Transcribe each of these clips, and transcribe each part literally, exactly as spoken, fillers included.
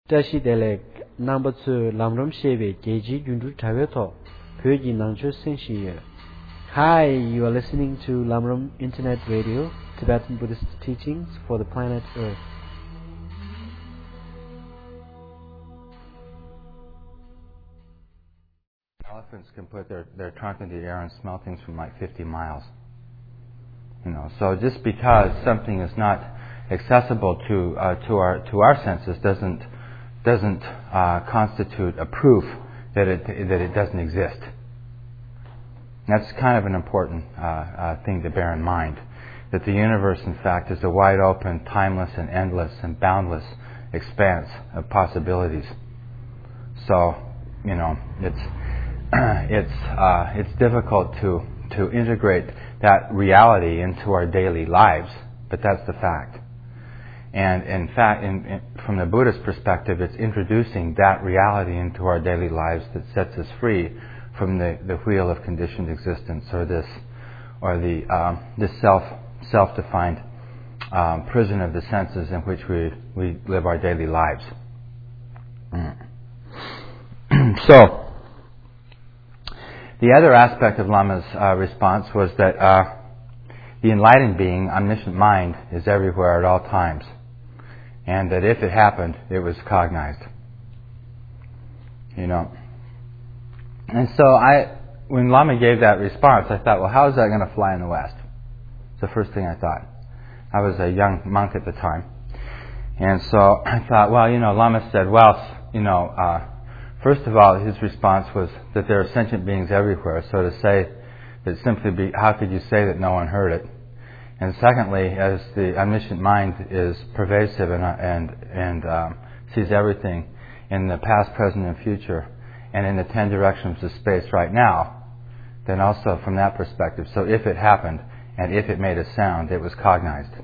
Tashi Delek number two Lamram Sheve Geji Yundu Taveto Pyoji Nangcho Senshiye. Hi, you are listening to Lamram Internet Radio, Tibetan Buddhist teachings for the planet Earth. Elephants can put their, their trunk in the air and smell things from like fifty miles. You know, so just because something is not accessible to uh, to our to our senses doesn't doesn't uh, constitute a proof that it that it doesn't exist. That's kind of an important uh, uh, thing to bear in mind. That the universe, in fact, is a wide open, timeless, and endless, and boundless expanse of possibilities. So, you know, it's it's uh, it's difficult to to integrate that reality into our daily lives, but that's the fact. And in fact, in, in, from the Buddhist perspective, it's introducing that reality into our daily lives that sets us free from the, the wheel of conditioned existence, or this, or the um, this self self-defined um, prison of the senses in which we we live our daily lives. Mm. So, the other aspect of Lama's uh, response was that uh, the enlightened being, omniscient mind, is everywhere at all times, and that if it happened, it was cognized. You know. And so I, when Lama gave that response, I thought, well, how is that going to fly in the West? It's the first thing I thought. I was a young monk at the time. And so I thought, well, you know, Lama said, well, you know, uh, first of all, his response was that there are sentient beings everywhere. So to say that simply be, how could you say that no one heard it? And secondly, as the omniscient mind is pervasive and and, and um, sees everything in the past, present, and future, and in the ten directions of space right now, then also from that perspective, so if it happened and if it made a sound, it was cognized.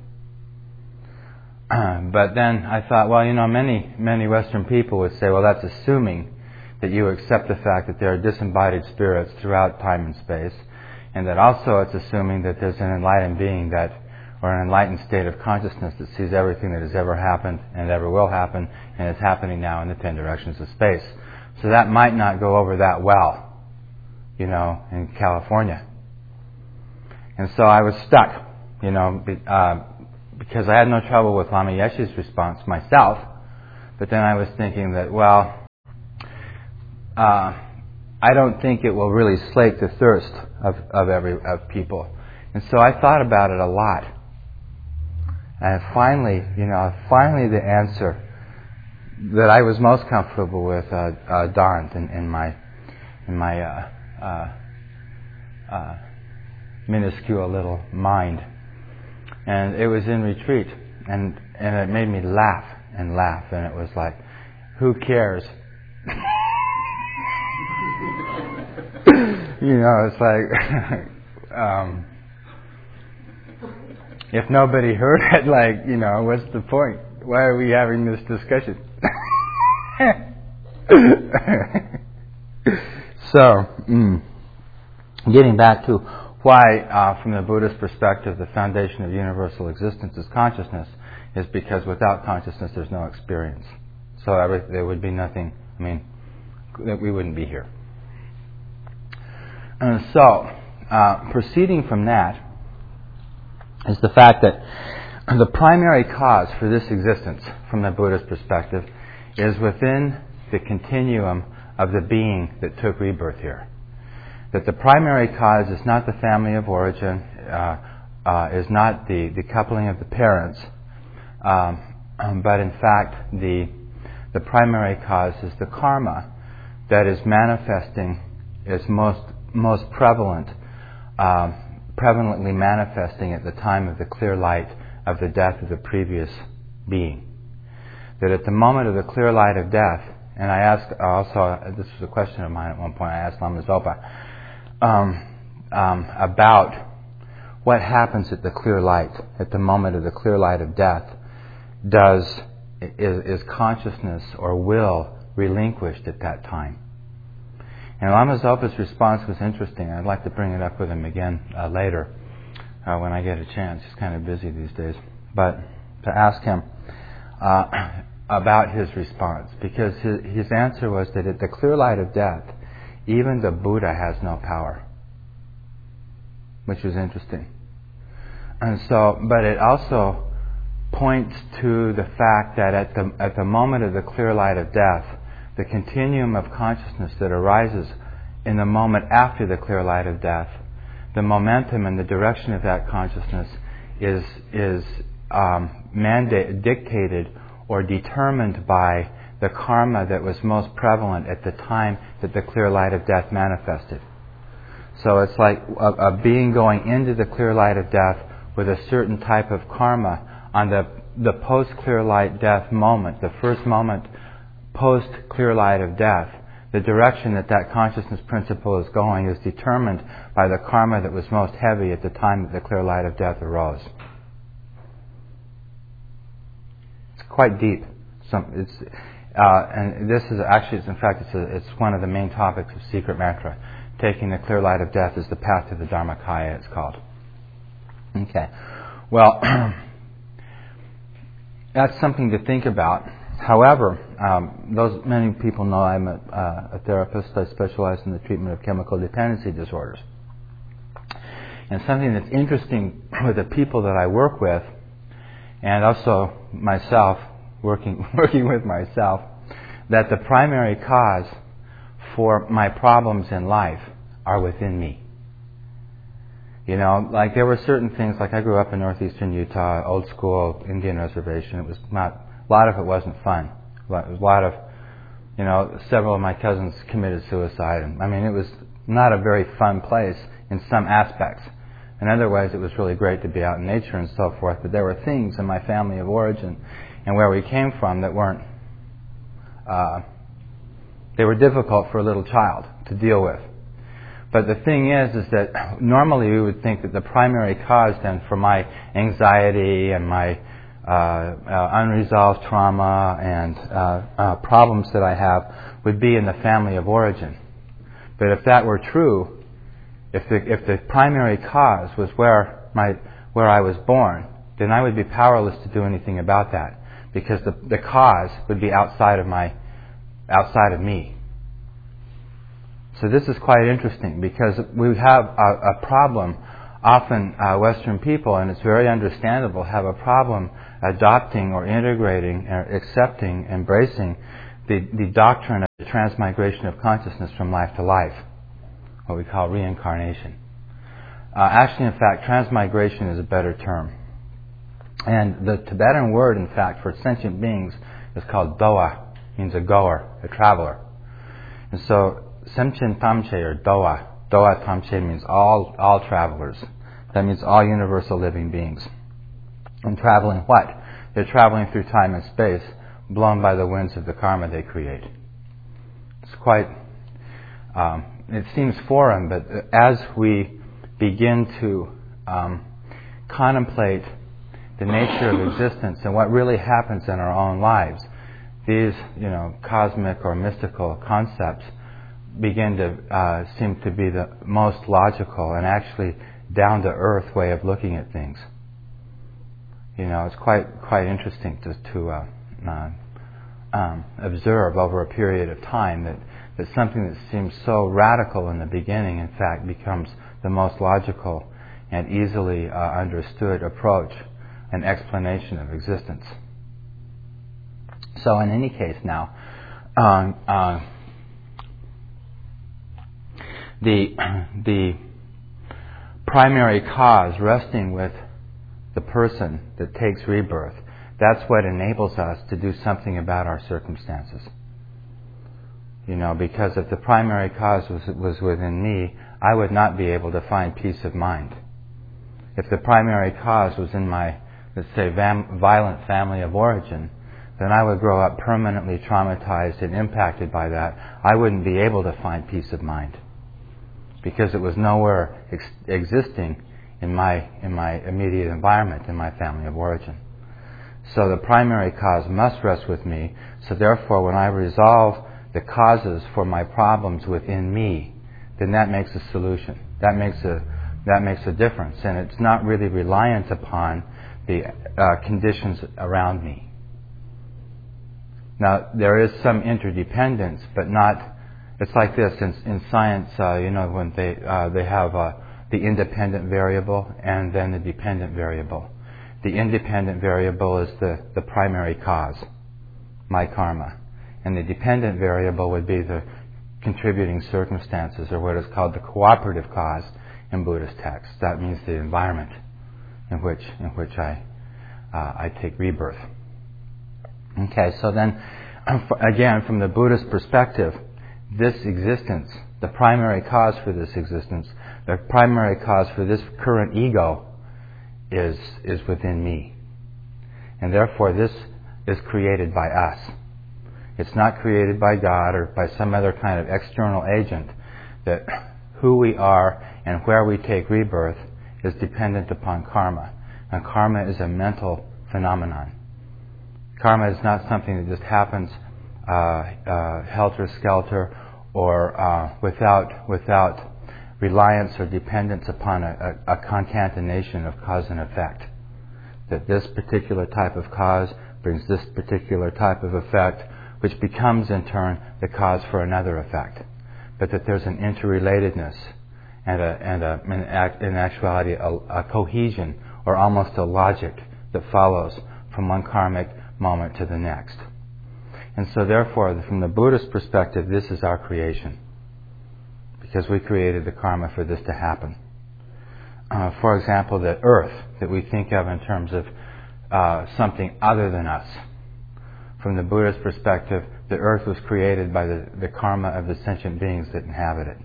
But then I thought, well, you know, many many Western people would say, well, that's assuming that you accept the fact that there are disembodied spirits throughout time and space, and that also it's assuming that there's an enlightened being that, or an enlightened state of consciousness that sees everything that has ever happened and ever will happen and is happening now in the ten directions of space. So that might not go over that well, you know, in California. And so I was stuck, you know, be, uh, because I had no trouble with Lama Yeshe's response myself, but then I was thinking that, well, Uh, I don't think it will really slake the thirst of, of every of people. And so I thought about it a lot. And finally, you know, finally the answer that I was most comfortable with uh, uh, dawned in, in my in my uh, uh, uh, minuscule little mind. And it was in retreat, and and it made me laugh and laugh, and it was like, who cares? You know, it's like, um, if nobody heard it, like, you know, what's the point? Why are we having this discussion? So, mm, getting back to why, uh, from the Buddhist perspective, the foundation of universal existence is consciousness, is because without consciousness there's no experience. So every, there would be nothing, I mean, that we wouldn't be here. And so, uh, proceeding from that is the fact that the primary cause for this existence, from the Buddhist perspective, is within the continuum of the being that took rebirth here. That the primary cause is not the family of origin, uh, uh, is not the, the coupling of the parents, um, but in fact the the primary cause is the karma that is manifesting, is most most prevalent, um, prevalently manifesting at the time of the clear light of the death of the previous being. That at the moment of the clear light of death, and I asked also, this was a question of mine at one point, I asked Lama Zopa um, um, about what happens at the clear light, at the moment of the clear light of death. Does, is, is consciousness or will relinquished at that time? And Lama Zopa's response was interesting. I'd like to bring it up with him again uh, later uh, when I get a chance. He's kind of busy these days. But to ask him, uh, about his response, because his, his answer was that at the clear light of death, even the Buddha has no power, which was interesting. And so, but it also points to the fact that at the at the moment of the clear light of death, the continuum of consciousness that arises in the moment after the clear light of death, the momentum and the direction of that consciousness is is um, mandate dictated or determined by the karma that was most prevalent at the time that the clear light of death manifested. So it's like a, a being going into the clear light of death with a certain type of karma on the the post clear light death moment, the first moment post clear light of death. The direction that that consciousness principle is going is determined by the karma that was most heavy at the time that the clear light of death arose. It's quite deep. Some, it's, uh, and this is actually, in fact, it's, a, it's one of the main topics of Secret Mantra. Taking the clear light of death is the path to the Dharmakaya, it's called. Okay. Well, that's something to think about. However, um, those many people know I'm a, uh, a therapist. I specialize in the treatment of chemical dependency disorders. And something that's interesting with the people that I work with, and also myself, working working with myself, that the primary cause for my problems in life are within me. You know, like there were certain things, like I grew up in northeastern Utah, old school Indian reservation. It was not, a lot of it wasn't fun. A lot of, you know, several of my cousins committed suicide. And, I mean, it was not a very fun place in some aspects. In other ways, it was really great to be out in nature and so forth. But there were things in my family of origin and where we came from that weren't, uh, they were difficult for a little child to deal with. But the thing is, is that normally we would think that the primary cause then for my anxiety and my uh, uh, unresolved trauma and uh, uh, problems that I have would be in the family of origin. But if that were true, if the if the primary cause was where my where I was born, then I would be powerless to do anything about that, because the the cause would be outside of my outside of me. So this is quite interesting, because we have a, a problem, often uh, Western people, and it's very understandable, have a problem adopting or integrating or accepting, embracing the, the doctrine of the transmigration of consciousness from life to life, what we call reincarnation. Uh, actually, in fact, transmigration is a better term. And the Tibetan word, in fact, for sentient beings is called Doa, means a goer, a traveler. And so Semchen Tamche, or Doa. Doa Tamche means all all travelers. That means all universal living beings. And traveling what? They're traveling through time and space, blown by the winds of the karma they create. It's quite, um, it seems foreign, but as we begin to um, contemplate the nature of existence and what really happens in our own lives, these, you know, cosmic or mystical concepts begin to uh, seem to be the most logical and actually down-to-earth way of looking at things. You know, it's quite quite interesting to, to uh, uh, um, observe over a period of time that, that something that seems so radical in the beginning, in fact, becomes the most logical and easily uh, understood approach and explanation of existence. So in any case now, um, uh, the the primary cause resting with the person that takes rebirth, that's what enables us to do something about our circumstances. You know, because if the primary cause was, was within me, I would not be able to find peace of mind. If the primary cause was in my, let's say, vam- violent family of origin, then I would grow up permanently traumatized and impacted by that. I wouldn't be able to find peace of mind, because it was nowhere ex- existing in my in my immediate environment, in my family of origin. So the primary cause must rest with me. So therefore, when I resolve the causes for my problems within me, then that makes a solution. That makes a that makes a difference, and it's not really reliant upon the uh, conditions around me. Now, there is some interdependence, but not. It's like this in, in science. Uh, you know, when they uh, they have uh, the independent variable and then the dependent variable. The independent variable is the, the primary cause, my karma, and the dependent variable would be the contributing circumstances, or what is called the cooperative cause in Buddhist texts. That means the environment in which in which I uh, I take rebirth. Okay, so then again, from the Buddhist perspective, this existence, the primary cause for this existence, the primary cause for this current ego is is within me, and therefore this is created by us. It's not created by God or by some other kind of external agent. That who we are and where we take rebirth is dependent upon karma. And karma is a mental phenomenon. Karma is not something that just happens uh, uh, helter-skelter or uh, without without reliance or dependence upon a, a, a concatenation of cause and effect. That this particular type of cause brings this particular type of effect, which becomes in turn the cause for another effect. But that there's an interrelatedness and, a, and a, in, act, in actuality a, a cohesion or almost a logic that follows from one karmic moment to the next. And so therefore, from the Buddhist perspective, this is our creation, because we created the karma for this to happen. Uh, for example, the earth that we think of in terms of uh, something other than us. From the Buddhist perspective, the earth was created by the, the karma of the sentient beings that inhabit it.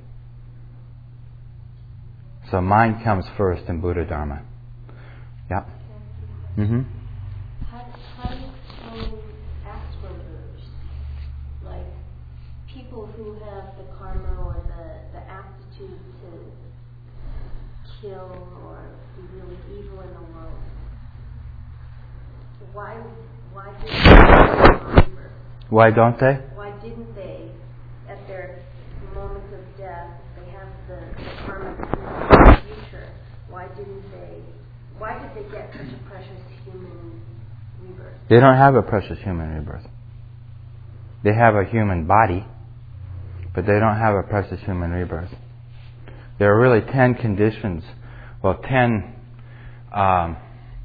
So mind comes first in Buddha Dharma. Yeah. Mm-hmm. How, how do you explain Asperger's? Like people who have the karma or the, the aptitude to kill or be really evil in the world. Why why didn't they Why don't they? Why didn't they, at their moment of death, they have the, the karma in the future, why didn't they why did they get such a precious human rebirth? They don't have a precious human rebirth. They have a human body, but they don't have a precious human rebirth. There are really ten conditions, well, ten um,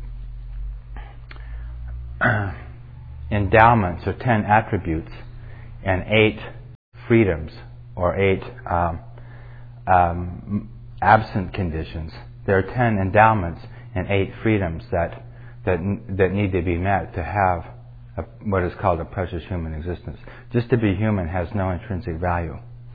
endowments or ten attributes and eight freedoms or eight um, um, absent conditions. There are ten endowments and eight freedoms that that that need to be met to have a, what is called a precious human existence. Just to be human has no intrinsic value.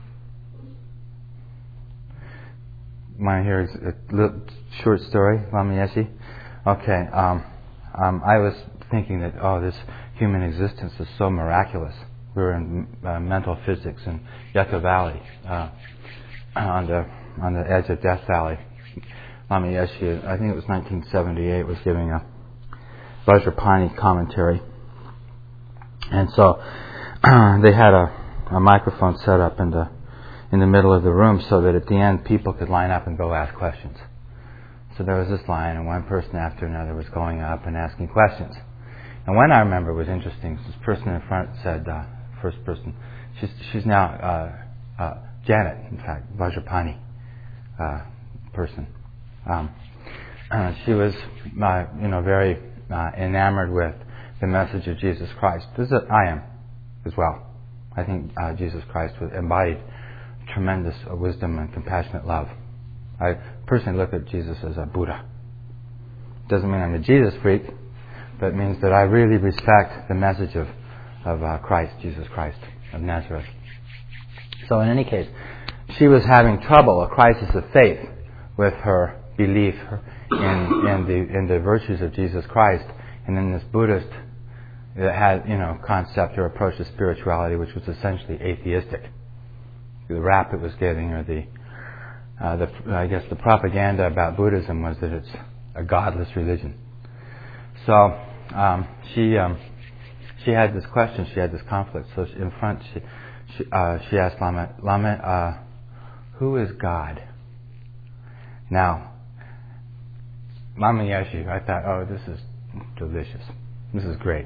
Want to hear a little short story, Lama Yeshe? Okay. Um, um, I was thinking that, oh, this human existence is so miraculous. We were in uh, mental physics in Yucca Valley, uh, on the on the edge of Death Valley. Lama Yeshe, I think it was nineteen seventy-eight, was giving a Vajrapani commentary, and so they had a, a microphone set up in the in the middle of the room so that at the end people could line up and go ask questions. So there was this line, and one person after another was going up and asking questions. And one I remember was interesting. This person in front said, uh, first person, she's she's now uh, uh, Janet, in fact, Vajrapani uh, person. Um, uh, she was, uh, you know, very uh, enamored with the message of Jesus Christ. This is a, I am, as well. I think uh, Jesus Christ was embodied tremendous uh, wisdom and compassionate love. I personally look at Jesus as a Buddha. Doesn't mean I'm a Jesus freak, but it means that I really respect the message of of uh, Christ, Jesus Christ of Nazareth. So in any case, she was having trouble, a crisis of faith, with her belief in, in the in the virtues of Jesus Christ, and in this Buddhist that had, you know, concept or approach to spirituality, which was essentially atheistic. The rap it was getting, or the uh, the I guess the propaganda about Buddhism was that it's a godless religion. So um, she um, she had this question, she had this conflict. So she, in front, she she, uh, she asked Lama, Lama, uh, who is God? Now, Lama Yeshe, I thought, oh, this is delicious. This is great.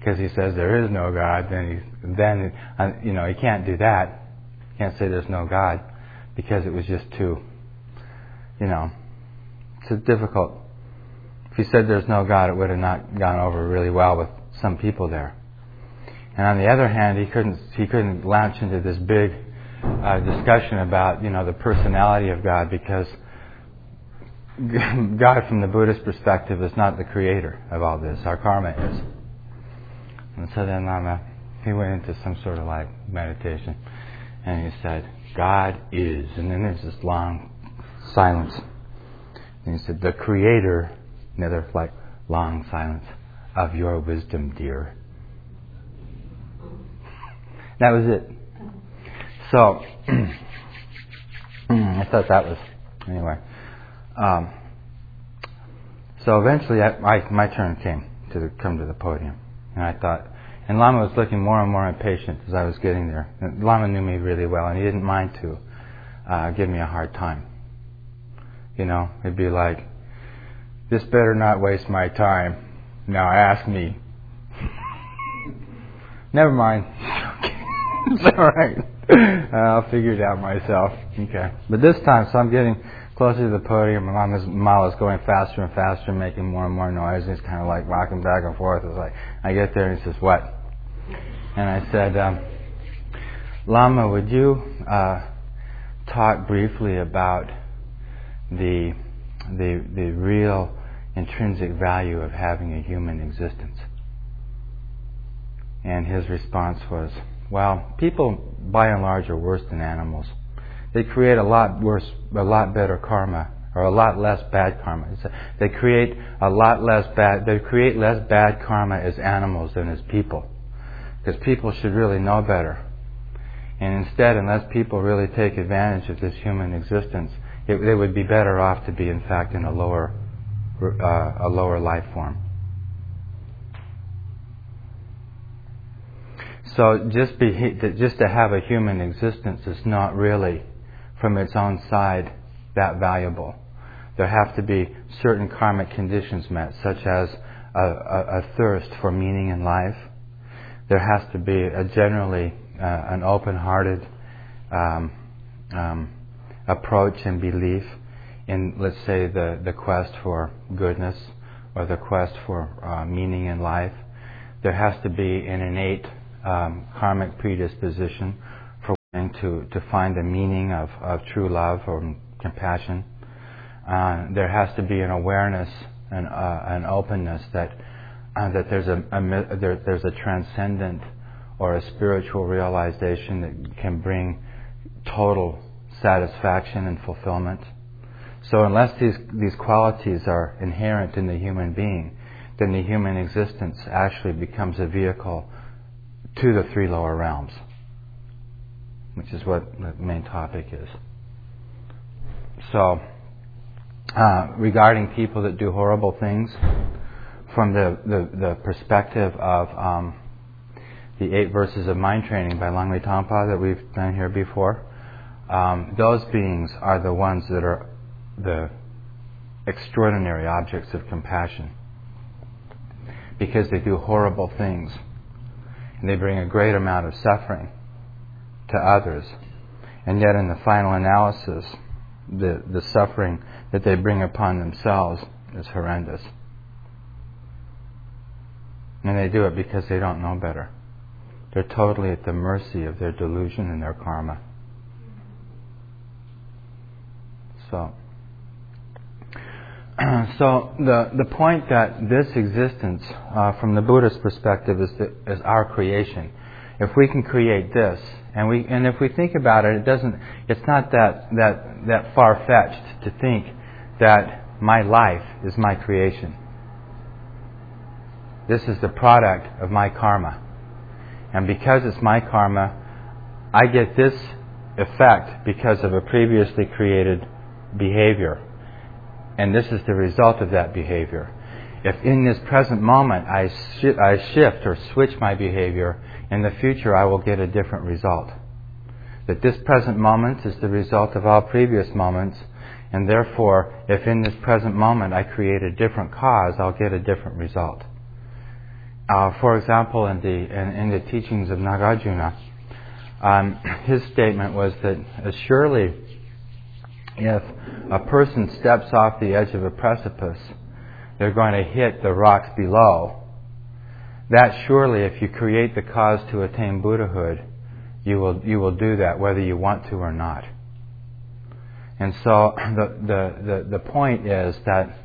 because he says there is no God, then he, then uh, you know, he can't do that. He can't say there's no God because it was just too, you know, it's difficult. If he said there's no God, it would have not gone over really well with some people there. And on the other hand, he couldn't he couldn't launch into this big uh, discussion about, you know, the personality of God, because God, from the Buddhist perspective, is not the creator of all this. Our karma is. And so then Lama, he went into some sort of like meditation, and he said, God is. And then there's this long silence. And he said, the creator, another like long silence, of your wisdom, dear. That was it. So, I thought that was, anyway. Um, so eventually, I, I, my turn came to the, come to the podium, and I thought, and Lama was looking more and more impatient as I was getting there. And Lama knew me really well, and he didn't mind to uh, give me a hard time. You know, it'd be like, this better not waste my time. Now ask me. Never mind. It's all right. I'll figure it out myself. Okay. But this time, so I'm getting closer to the podium. My mama's Mala's going faster and faster, making more and more noise. And he's kind of like rocking back and forth. It's like, I get there and he says, what? And I said, um, Lama, would you uh, talk briefly about the the the real intrinsic value of having a human existence? And his response was, well, people by and large are worse than animals. They create a lot worse, a lot better karma, or a lot less bad karma. It's a, they create a lot less bad, they create less bad karma as animals than as people. Because people should really know better. And instead, unless people really take advantage of this human existence, it, they would be better off to be, in fact, in a lower, uh, a lower life form. So just be just to have a human existence is not really, from its own side, that valuable. There have to be certain karmic conditions met, such as a, a, a thirst for meaning in life. There has to be a generally uh, an open-hearted um, um, approach and belief in, let's say, the, the quest for goodness or the quest for uh, meaning in life. There has to be an innate Um, karmic predisposition for wanting to, to find the meaning of, of true love or compassion. Uh, there has to be an awareness and uh, an openness that uh, that there's a, a there, there's a transcendent or a spiritual realization that can bring total satisfaction and fulfillment. So unless these these qualities are inherent in the human being, then the human existence actually becomes a vehicle to the three lower realms, which is what the main topic is. So, uh, regarding people that do horrible things, from the, the, the perspective of um, the eight verses of mind training by Langwei Tangpa that we've done here before, um, those beings are the ones that are the extraordinary objects of compassion, because they do horrible things. And they bring a great amount of suffering to others. And yet in the final analysis, the, the suffering that they bring upon themselves is horrendous. And they do it because they don't know better. They're totally at the mercy of their delusion and their karma. So, so the the point that this existence, uh, from the Buddhist perspective, is the, is our creation. If we can create this, and we and if we think about it, it doesn't. It's not that that that far fetched to think that my life is my creation. This is the product of my karma, and because it's my karma, I get this effect because of a previously created behavior. And this is the result of that behavior. If in this present moment I, sh- I shift or switch my behavior, in the future I will get a different result. That this present moment is the result of all previous moments, and therefore, if in this present moment I create a different cause, I'll get a different result. uh, for example, in the in, in the teachings of Nagarjuna, um, his statement was that uh, surely if a person steps off the edge of a precipice, they're going to hit the rocks below. That surely, if you create the cause to attain Buddhahood, you will you will do that whether you want to or not. And so the the the, the point is that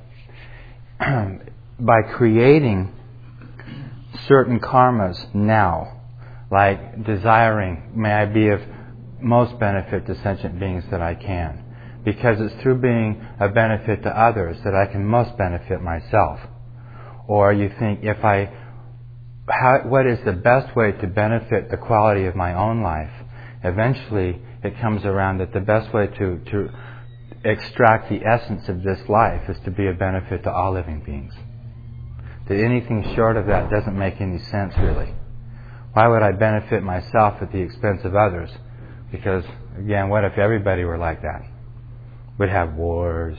by creating certain karmas now, like desiring, may I be of most benefit to sentient beings that I can, because it's through being a benefit to others that I can most benefit myself. Or you think, if I, how, what is the best way to benefit the quality of my own life? Eventually, it comes around that the best way to, to extract the essence of this life is to be a benefit to all living beings. That anything short of that doesn't make any sense, really. Why would I benefit myself at the expense of others? Because, again, what if everybody were like that? We'd have wars,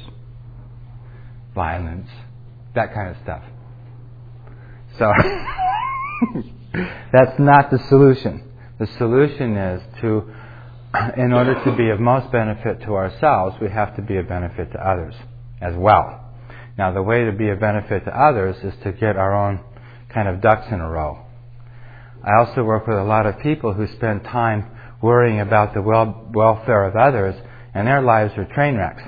violence, that kind of stuff. So, that's not the solution. The solution is to, in order to be of most benefit to ourselves, we have to be a benefit to others as well. Now, the way to be a benefit to others is to get our own kind of ducks in a row. I also work with a lot of people who spend time worrying about the wel- welfare of others, and their lives are train wrecks.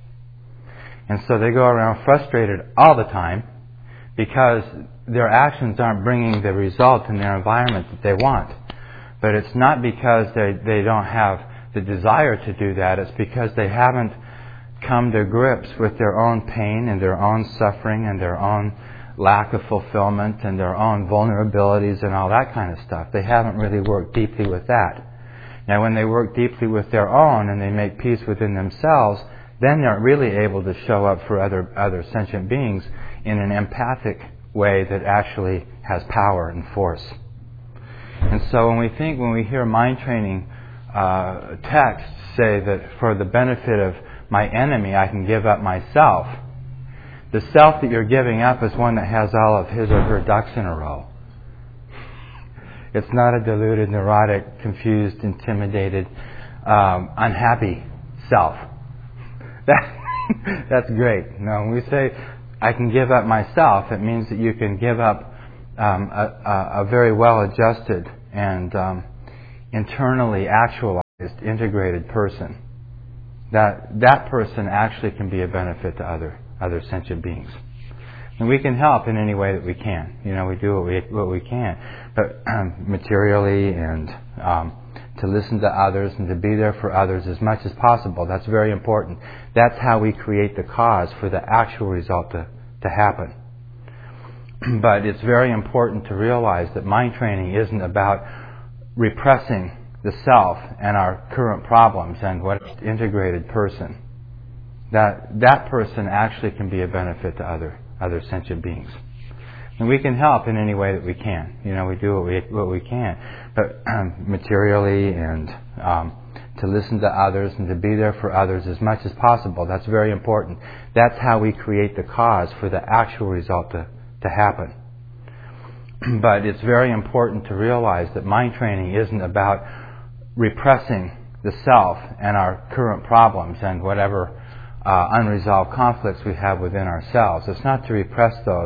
And so they go around frustrated all the time because their actions aren't bringing the result in their environment that they want. But it's not because they, they don't have the desire to do that. It's because they haven't come to grips with their own pain and their own suffering and their own lack of fulfillment and their own vulnerabilities and all that kind of stuff. They haven't really worked deeply with that. Now, when they work deeply with their own and they make peace within themselves, then they're really able to show up for other other sentient beings in an empathic way that actually has power and force. And so when we think, when we hear mind training uh, texts say that for the benefit of my enemy, I can give up myself, the self that you're giving up is one that has all of his or her ducks in a row. It's not a deluded, neurotic, confused, intimidated, um, unhappy self. That, that's great. No, when we say, I can give up myself, it means that you can give up um, a, a, a very well-adjusted and um, internally actualized, integrated person. That that person actually can be a benefit to other other sentient beings. And we can help in any way that we can. You know, we do what we what we can, but um, materially and um, to listen to others and to be there for others as much as possible. That's very important. That's how we create the cause for the actual result to, to happen. But it's very important to realize that mind training isn't about repressing the self and our current problems and what integrated person. That that person actually can be a benefit to other other sentient beings. And we can help in any way that we can. You know, we do what we what we can, but um, materially and um, to listen to others and to be there for others as much as possible. That's very important. That's how we create the cause for the actual result to, to happen. But it's very important to realize that mind training isn't about repressing the self and our current problems and whatever uh, unresolved conflicts we have within ourselves. It's not to repress those.